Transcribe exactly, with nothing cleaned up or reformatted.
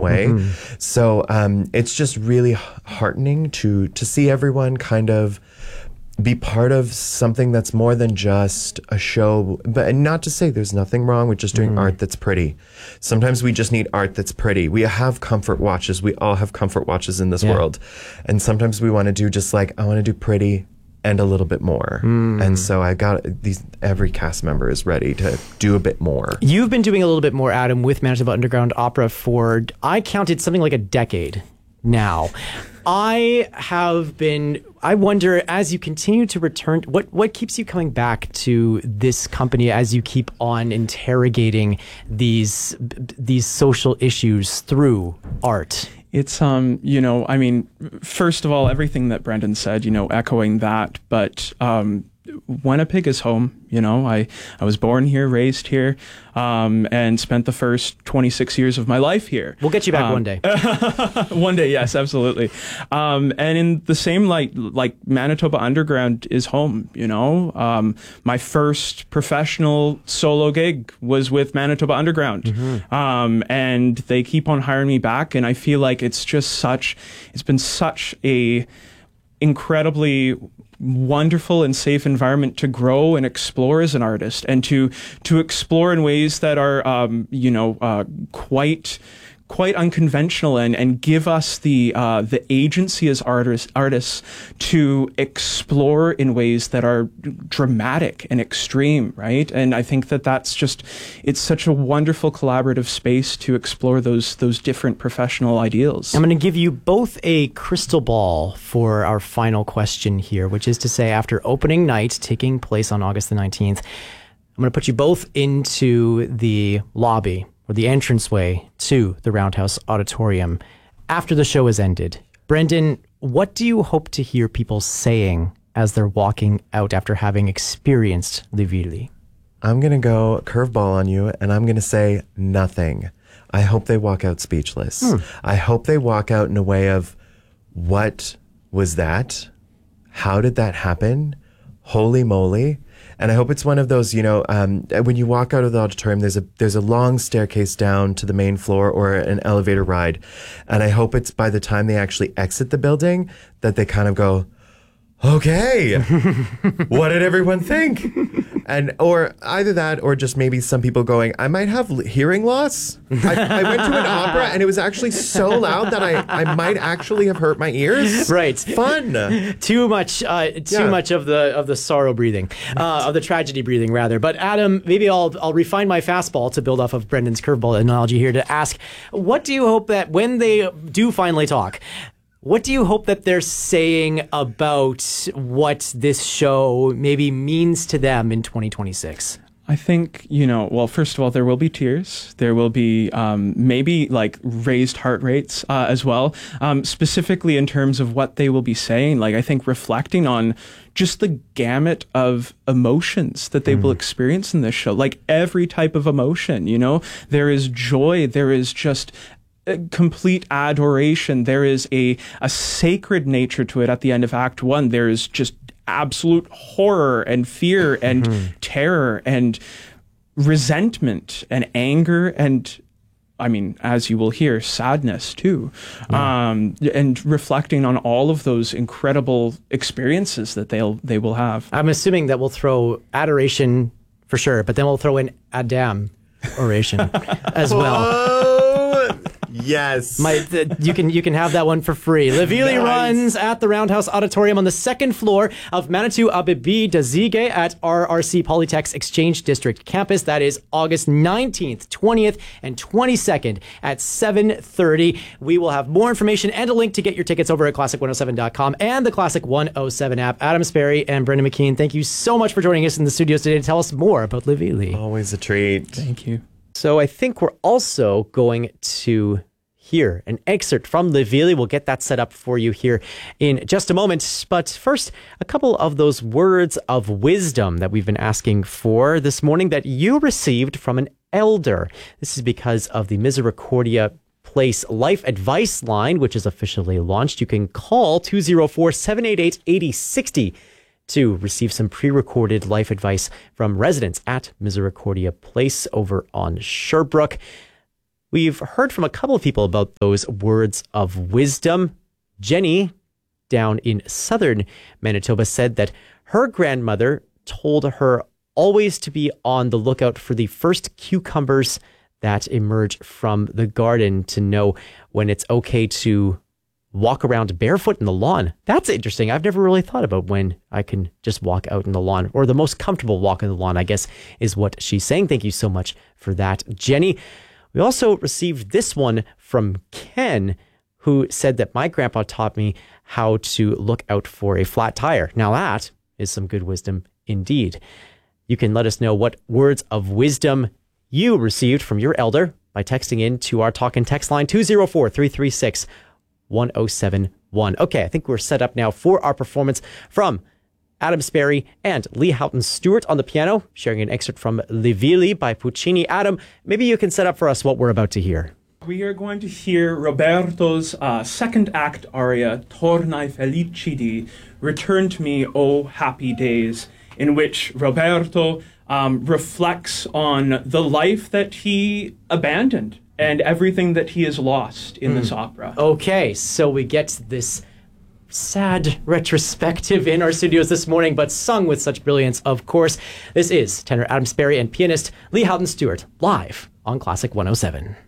way. Mm-hmm. So um, it's just really heartening to to see everyone kind of be part of something that's more than just a show. But and not to say there's nothing wrong with just doing Mm-hmm. art that's pretty. Sometimes we just need art that's pretty. We have comfort watches. We all have comfort watches in this Yeah. world. And sometimes we want to do just like, I want to do pretty and a little bit more. Mm. And so I got these, every cast member is ready to do a bit more. You've been doing a little bit more, Adam, with Manitoba Underground Opera for, I counted something like a decade now. I have been, I wonder, as you continue to return, what, what keeps you coming back to this company as you keep on interrogating these, these social issues through art? It's, um, you know, I mean, first of all, everything that Brendan said, you know, echoing that, but um, Winnipeg is home. You know, I, I was born here, raised here, um, and spent the first twenty-six years of my life here. We'll get you back um, one day. One day, yes, absolutely. Um, and in the same light, like Manitoba Underground is home, you know. Um, my first professional solo gig was with Manitoba Underground. Mm-hmm. Um, and they keep on hiring me back, and I feel like it's just such, it's been such a incredibly wonderful and safe environment to grow and explore as an artist, and to to explore in ways that are um, you know uh, quite quite unconventional, and and give us the uh, the agency as artists artists to explore in ways that are dramatic and extreme, right? And I think that that's just, it's such a wonderful collaborative space to explore those those different professional ideals. I'm going to give you both a crystal ball for our final question here, which is to say, after opening night taking place on August the nineteenth, I'm going to put you both into the lobby or the entranceway to the Roundhouse Auditorium after the show has ended. Brendan, what do you hope to hear people saying as they're walking out after having experienced Le Villi? I'm going to go curveball on you, and I'm going to say nothing. I hope they walk out speechless. Hmm. I hope they walk out in a way of, what was that? How did that happen? Holy moly. And I hope it's one of those, you know, um, when you walk out of the auditorium, there's a there's a long staircase down to the main floor or an elevator ride. And I hope it's by the time they actually exit the building that they kind of go, okay, what did everyone think? And or either that, or just maybe some people going, I might have l- hearing loss. I, I went to an opera and it was actually so loud that I, I might actually have hurt my ears. Right. Fun. Too much, uh, too Yeah. much of the of the sorrow breathing, uh, of the tragedy breathing, rather. But Adam, maybe I'll I'll refine my fastball to build off of Brendan's curveball analogy here to ask, what do you hope that when they do finally talk, what do you hope that they're saying about what this show maybe means to them in twenty twenty-six? I think, you know, well, first of all, there will be tears. There will be um, maybe like raised heart rates uh, as well, um, specifically in terms of what they will be saying. Like, I think reflecting on just the gamut of emotions that they mm. will experience in this show, like every type of emotion, you know, there is joy, there is just complete adoration. There is a, a sacred nature to it at the end of Act One. There is just absolute horror and fear and mm-hmm. terror and resentment and anger and, I mean, as you will hear, sadness too. Yeah. Um, and reflecting on all of those incredible experiences that they'll they will have. I'm assuming that we'll throw adoration for sure, but then we'll throw in Adam oration as well. Yes. My, the, you can you can have that one for free. Le Villi nice. runs at the Roundhouse Auditorium on the second floor of Manitou Abebe Dazige at R R C Polytech's Exchange District campus. That is August nineteenth, twentieth, and twenty-second at seven thirty. We will have more information and a link to get your tickets over at classic one oh seven dot com and the Classic one oh seven app. Adam Sperry and Brendan McKean, thank you so much for joining us in the studios today to tell us more about Le Villi. Always a treat. Thank you. So I think we're also going to hear an excerpt from Le Villi. We'll get that set up for you here in just a moment. But first, a couple of those words of wisdom that we've been asking for this morning that you received from an elder. This is because of the Misericordia Place Life Advice Line, which is officially launched. You can call two oh four, seven eight eight, eight oh six oh to receive some pre-recorded life advice from residents at Misericordia Place over on Sherbrooke. We've heard from a couple of people about those words of wisdom. Jenny, down in southern Manitoba, said that her grandmother told her always to be on the lookout for the first cucumbers that emerge from the garden, to know when it's okay to walk around barefoot in the lawn. That's interesting. I've never really thought about when I can just walk out in the lawn, or the most comfortable walk in the lawn, I guess, is what she's saying. Thank you so much for that, Jenny. We also received this one from Ken, who said that my grandpa taught me how to look out for a flat tire. Now that is some good wisdom indeed. You can let us know what words of wisdom you received from your elder by texting in to our talk and text line two oh four, three three six, one oh seven one. Okay, I think we're set up now for our performance from Adam Sperry and Lee Houghton Stewart on the piano, sharing an excerpt from Le Villi by Puccini. Adam, maybe you can set up for us what we're about to hear. We are going to hear Roberto's uh, second act aria, Tornai Felicidi, Return to Me, O Happy Days, in which Roberto um, reflects on the life that he abandoned and everything that he has lost in mm. this opera. Okay, so we get this sad retrospective in our studios this morning, but sung with such brilliance, of course. This is tenor Adam Sperry and pianist Lee Houghton Stewart, live on Classic one oh seven.